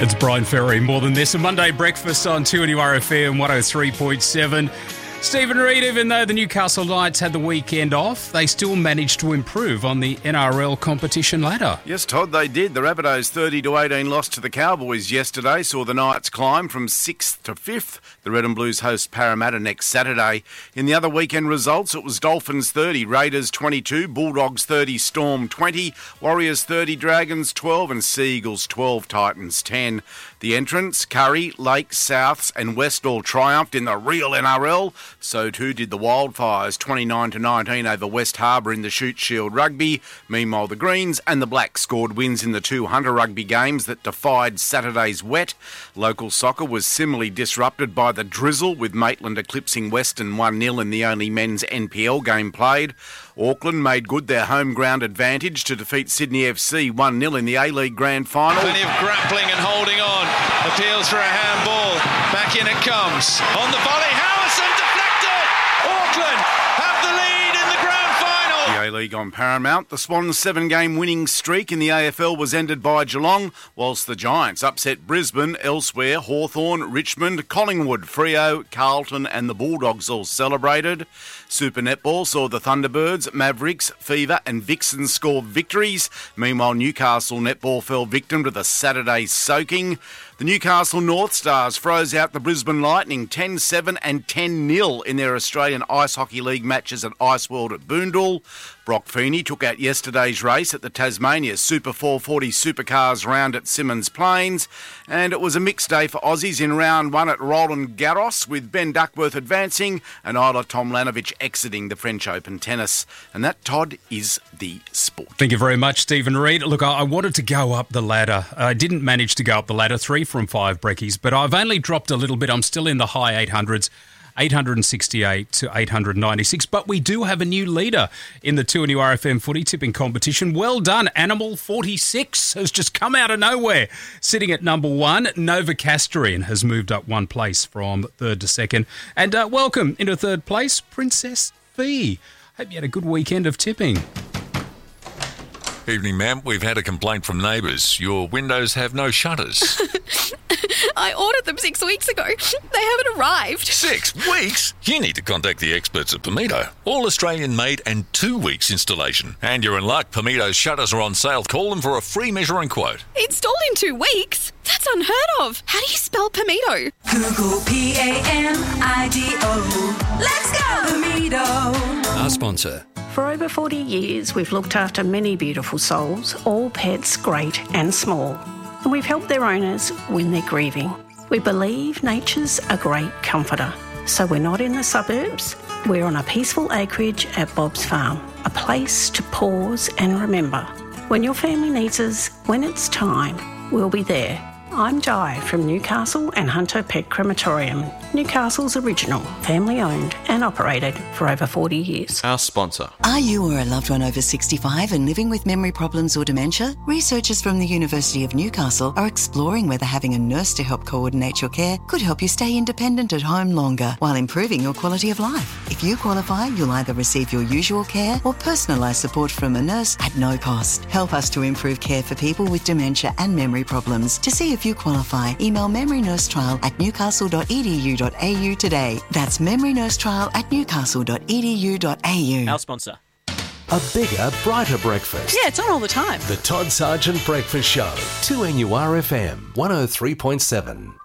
It's Brian Ferry, More Than This, a Monday breakfast on 2NURFM 103.7. Stephen Reid, even though the Newcastle Knights had the weekend off, they still managed to improve on the NRL competition ladder. Yes, Todd, they did. The Rabbitohs' 30-18 loss to the Cowboys yesterday saw the Knights climb from 6th to 5th. The Red and Blues host Parramatta next Saturday. In the other weekend results, it was Dolphins 30, Raiders 22, Bulldogs 30, Storm 20, Warriors 30, Dragons 12 and Sea Eagles 12, Titans 10. The entrants, Curry, Lakes, Souths and West all triumphed in the real NRL. So too did the Wildfires, 29-19 over West Harbour in the Shute Shield Rugby. Meanwhile, the Greens and the Blacks scored wins in the two Hunter Rugby games that defied Saturday's wet. Local soccer was similarly disrupted by the drizzle, with Maitland eclipsing Western 1-0 in the only men's NPL game played. Auckland made good their home ground advantage to defeat Sydney FC 1-0 in the A-League Grand Final. Plenty of grappling and holding on. Appeals for a handball. Back in it comes. On the volley, Howison deflected! Auckland have the lead in the grand final. The A-League on Paramount. The Swans' 7-game winning streak in the AFL was ended by Geelong, whilst the Giants upset Brisbane. Elsewhere, Hawthorn, Richmond, Collingwood, Freo, Carlton and the Bulldogs all celebrated. Super Netball saw the Thunderbirds, Mavericks, Fever and Vixens score victories. Meanwhile, Newcastle Netball fell victim to the Saturday soaking. The Newcastle North Stars froze out the Brisbane Lightning 10-7 and 10-0 in their Australian Ice Hockey League matches at Ice World at Boondall. Brock Feeney took out yesterday's race at the Tasmania Super 440 Supercars round at Symmons Plains. And it was a mixed day for Aussies in round one at Roland Garros, with Ben Duckworth advancing and Isla Tomljanovic exiting the French Open tennis. And that, Todd, is the sport. Thank you very much, Stephen Reid. Look, I wanted to go up the ladder. I didn't manage to go up the ladder, 3 from 5 brekkies, but I've only dropped a little bit. I'm still in the high 800s. 868 to 896, but we do have a new leader in the 2NURFM footy tipping competition. Well done, Animal 46 has just come out of nowhere. Sitting at number 1, Nova Castrian has moved up 1 place from 3rd to 2nd. And welcome into 3rd place, Princess Fee. Hope you had a good weekend of tipping. Evening, ma'am. We've had a complaint from neighbours. Your windows have no shutters. I ordered them 6 weeks ago. They haven't arrived. 6 weeks? You need to contact the experts at Pimito. All Australian made and 2 weeks installation. And you're in luck. Pimito's shutters are on sale. Call them for a free measuring quote. Installed in 2 weeks? That's unheard of. How do you spell Pimito? Google Pamido. Let's go, Pimito. Our sponsor. For over 40 years, we've looked after many beautiful souls, all pets great and small. And we've helped their owners when they're grieving. We believe nature's a great comforter. So we're not in the suburbs. We're on a peaceful acreage at Bob's Farm, a place to pause and remember. When your family needs us, when it's time, we'll be there. I'm Di from Newcastle and Hunter Pet Crematorium, Newcastle's original, family-owned and operated for over 40 years. Our sponsor. Are you or a loved one over 65 and living with memory problems or dementia? Researchers from the University of Newcastle are exploring whether having a nurse to help coordinate your care could help you stay independent at home longer while improving your quality of life. If you qualify, you'll either receive your usual care or personalised support from a nurse at no cost. Help us to improve care for people with dementia and memory problems. To see if you qualify, email memorynursetrial@newcastle.edu.au today. That's memorynursetrial@newcastle.edu.au. Our sponsor. A bigger, brighter breakfast. Yeah, it's on all the time. The Todd Sargent Breakfast Show. 2NURFM 103.7.